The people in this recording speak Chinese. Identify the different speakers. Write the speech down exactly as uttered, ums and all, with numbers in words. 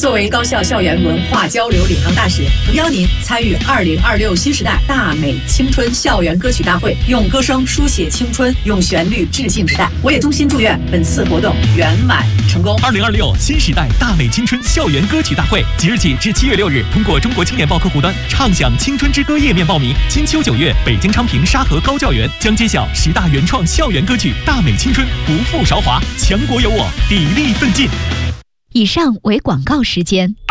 Speaker 1: 作为高校校园文化交流领航大使，诚邀您参与二零二六新时代大美青春校园歌曲大会，用歌声书写青春，用旋律致敬时代。我也衷心祝愿本次活动圆满成功。
Speaker 2: 二零二六新时代大美青春校园歌曲大会即日起至七月六日，通过中国青年报客户端畅享青春之歌页面报名。金秋九月，北京昌平沙河高教园将揭晓十大原创校园歌曲，大美青春，不负韶华，强国有我，砥砺奋进。
Speaker 3: 以上为广告时间。